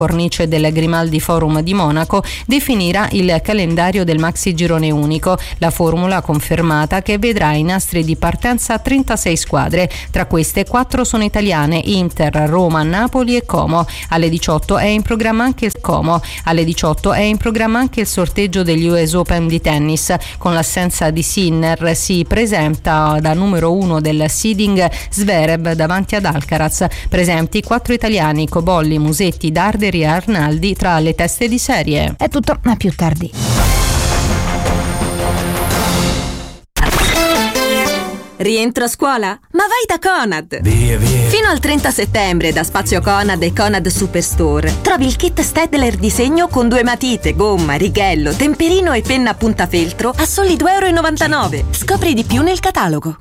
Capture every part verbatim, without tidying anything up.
cornice del Grimaldi Forum di Monaco, definirà il calendario del Maxi Girone Unico. La formula confermata che vedrà i nastri di partenza trentasei squadre. Tra queste quattro sono italiane: Inter, Roma, Napoli e Como. Alle diciotto è in programma anche il Como. Alle diciotto è in programma anche il sorteggio degli U S Open di tennis. Con l'assenza di Sinner si presenta da numero uno del seeding Zverev davanti ad Alcaraz. Presenti quattro italiani: Cobolli, Musetti, Darderi e Arnaldi tra le teste di serie. È tutto, a più tardi. Rientro a scuola? Ma vai da Conad! Via, via! Fino al trenta settembre da Spazio Conad e Conad Superstore trovi il kit Stedler disegno con due matite, gomma, righello, temperino e penna puntafeltro a soli due e novantanove euro. Scopri di più nel catalogo.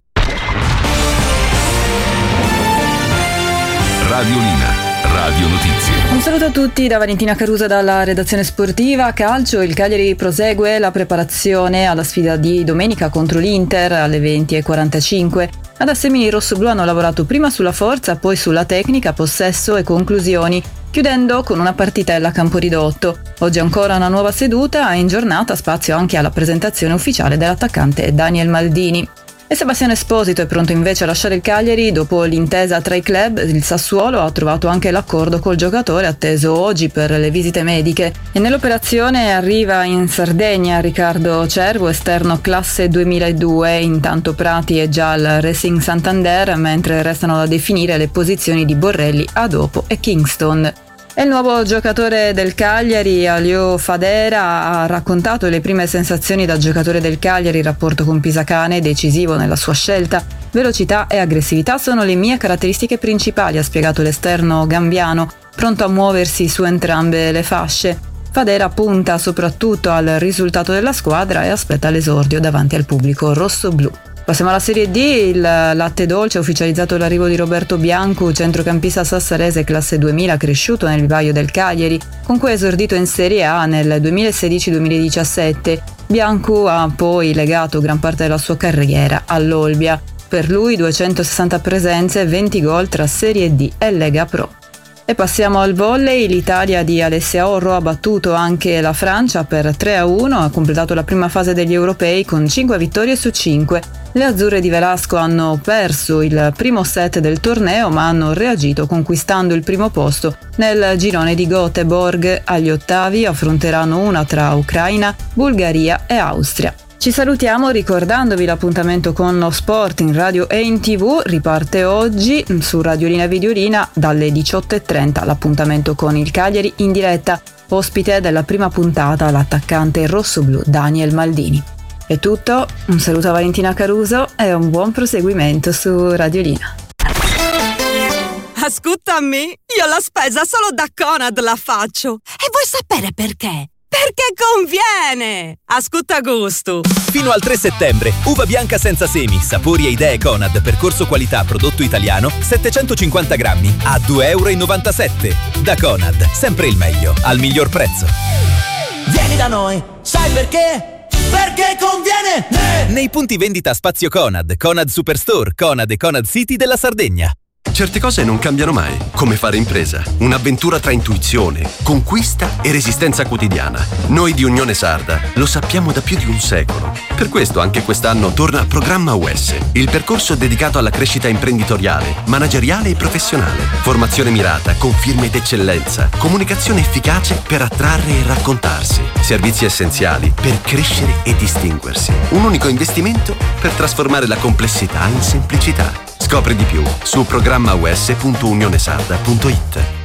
Radiolina. Radio Notizie. Un saluto a tutti da Valentina Caruso dalla redazione sportiva. Calcio, il Cagliari prosegue la preparazione alla sfida di domenica contro l'Inter alle venti e quarantacinque. Ad Assemini i rossoblù hanno lavorato prima sulla forza, poi sulla tecnica, possesso e conclusioni, chiudendo con una partitella a campo ridotto. Oggi ancora una nuova seduta e in giornata spazio anche alla presentazione ufficiale dell'attaccante Daniel Maldini. E Sebastiano Esposito è pronto invece a lasciare il Cagliari. Dopo l'intesa tra i club, il Sassuolo ha trovato anche l'accordo col giocatore atteso oggi per le visite mediche. E nell'operazione arriva in Sardegna Riccardo Cervo, esterno classe duemiladue. Intanto Prati è già al Racing Santander, mentre restano da definire le posizioni di Borrelli, Adopo e Kingston. E il nuovo giocatore del Cagliari, Alio Fadera, ha raccontato le prime sensazioni da giocatore del Cagliari in rapporto con Pisacane, decisivo nella sua scelta. Velocità e aggressività sono le mie caratteristiche principali, ha spiegato l'esterno gambiano, pronto a muoversi su entrambe le fasce. Fadera punta soprattutto al risultato della squadra e aspetta l'esordio davanti al pubblico rossoblù. Passiamo alla Serie D. Il Latte Dolce ha ufficializzato l'arrivo di Roberto Biancu, centrocampista sassarese classe duemila, cresciuto nel vivaio del Cagliari, con cui ha esordito in Serie A nel duemilasedici duemiladiciassette. Biancu ha poi legato gran parte della sua carriera all'Olbia. Per lui duecentosessanta presenze e venti gol tra Serie D e Lega Pro. E passiamo al volley. L'Italia di Alessia Orro ha battuto anche la Francia per tre a uno, ha completato la prima fase degli europei con cinque vittorie su cinque. Le azzurre di Velasco hanno perso il primo set del torneo, ma hanno reagito conquistando il primo posto nel girone di Göteborg. Agli ottavi affronteranno una tra Ucraina, Bulgaria e Austria. Ci salutiamo ricordandovi l'appuntamento con lo sport in radio e in tv. Riparte oggi su Radiolina Videolina dalle diciotto e trenta l'appuntamento con il Cagliari in diretta. Ospite della prima puntata l'attaccante rossoblù Daniel Maldini. È tutto, un saluto a Valentina Caruso e un buon proseguimento su Radiolina. Ascolta a me, io la spesa solo da Conad la faccio. E vuoi sapere perché? Perché conviene! Ascolta gusto! Fino al tre settembre, uva bianca senza semi, sapori e idee Conad, percorso qualità prodotto italiano, settecentocinquanta grammi a due e novantasette euro. Da Conad, sempre il meglio, al miglior prezzo. Vieni da noi, sai perché? Perché conviene! Eh! Nei punti vendita Spazio Conad, Conad Superstore, Conad e Conad City della Sardegna. Certe cose non cambiano mai, come fare impresa. Un'avventura tra intuizione, conquista e resistenza quotidiana. Noi di Unione Sarda lo sappiamo da più di un secolo. Per questo anche quest'anno torna Programma U S, il percorso dedicato alla crescita imprenditoriale, manageriale e professionale. Formazione mirata, con firme d'eccellenza, comunicazione efficace per attrarre e raccontarsi, servizi essenziali per crescere e distinguersi. Un unico investimento per trasformare la complessità in semplicità. Scopri di più su programma u s punto unionesarda punto it.